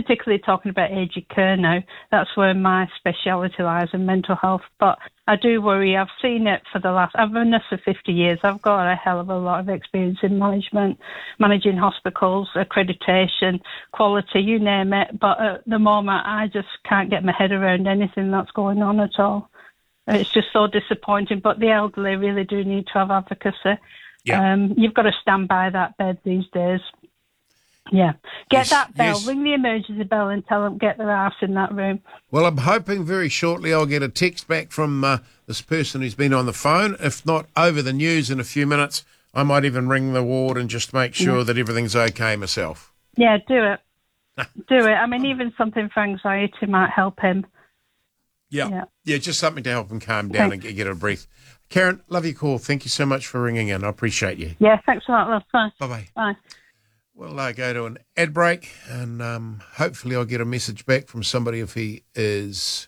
particularly talking about aged care now. That's where my speciality lies in mental health. But I do worry. I've seen it for I've been this for 50 years. I've got a hell of a lot of experience in management, managing hospitals, accreditation, quality, you name it. But at the moment, I just can't get my head around anything that's going on at all. It's just so disappointing. But the elderly really do need to have advocacy. Yeah. You've got to stand by that bed these days. Yeah. Get that bell, ring the emergency bell and tell them get their ass in that room. Well, I'm hoping very shortly I'll get a text back from this person who's been on the phone. If not over the news in a few minutes, I might even ring the ward and just make sure that everything's okay myself. Yeah, do it. Do it. I mean, even something for anxiety might help him. Yeah, just something to help him calm down and get a breath. Karen, love your call. Thank you so much for ringing in. I appreciate you. Yeah, thanks a lot, love. Bye. Bye-bye. Bye. We'll go to an ad break, and hopefully I'll get a message back from somebody if he is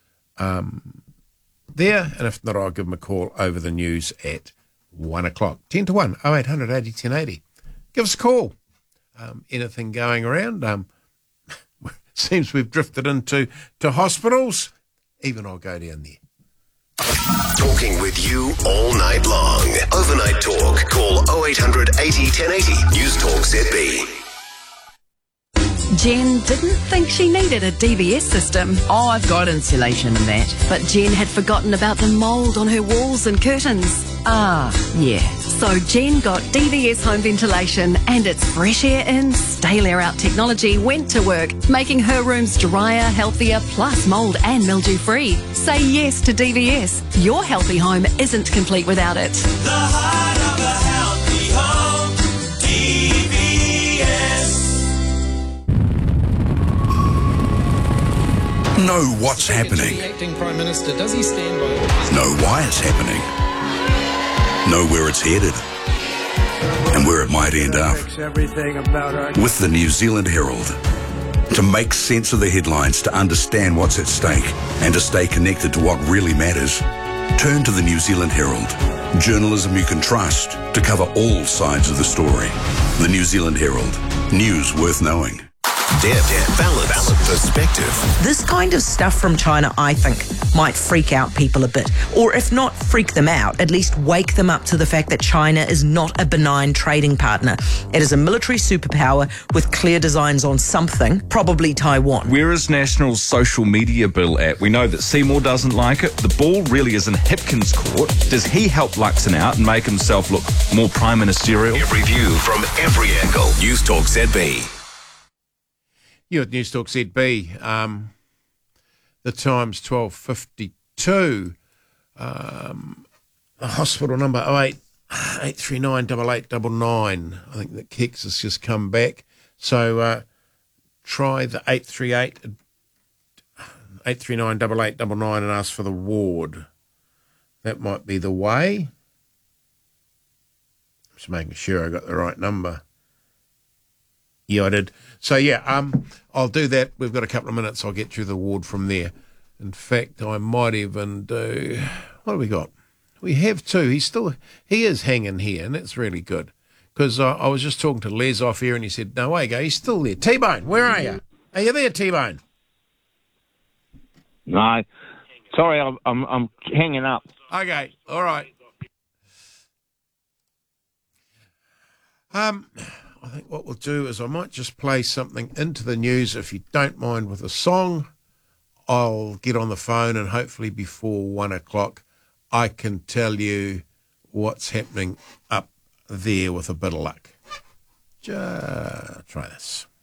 there, and if not, I'll give him a call over the news at 1 o'clock. 10 to 1, 0800 80 1080. Give us a call. Anything going around? Seems we've drifted into hospitals. Even I'll go down there. Talking with you all night long. Overnight talk. Call 0800 80 1080. News Talk ZB. Jen didn't think she needed a DVS system. Oh, I've got insulation and that. But Jen had forgotten about the mould on her walls and curtains. Ah, yeah. So Jen got DVS home ventilation, and its fresh air in, stale air out technology went to work, making her rooms drier, healthier, plus mould and mildew free. Say yes to DVS. Your healthy home isn't complete without it. The heart of a healthy home, DVS. Know what's happening. The acting Prime Minister, does he stand by? Know why it's happening. Know where it's headed and where it might end up. With the New Zealand Herald. To make sense of the headlines, to understand what's at stake, and to stay connected to what really matters, turn to the New Zealand Herald. Journalism you can trust to cover all sides of the story. The New Zealand Herald. News worth knowing. Balance, perspective. This kind of stuff from China, I think, might freak out people a bit. Or if not freak them out, at least wake them up to the fact that China is not a benign trading partner. It is a military superpower with clear designs on something, probably Taiwan. Where is National's social media bill at? We know that Seymour doesn't like it. The ball really is in Hipkins' court. Does he help Luxon out and make himself look more prime ministerial? Every view from every angle. News Talk ZB. You at News Talk ZB. The time's 12:52. The hospital number 08 839 8899. I think that Kex has just come back. So try the 838 839 8899 and ask for the ward. That might be the way. Just making sure I got the right number. Yeah, I did. So, I'll do that. We've got a couple of minutes. I'll get through the ward from there. In fact, I might even do... What have we got? We have two. He is hanging here, and that's really good. Because I was just talking to Les off here, and he said, no way, he's still there. T-Bone, where are you? Are you there, T-Bone? No. Sorry, I'm hanging up. Okay, all right. I think what we'll do is I might just play something into the news, if you don't mind, with a song. I'll get on the phone and hopefully before 1 o'clock I can tell you what's happening up there with a bit of luck. Try this.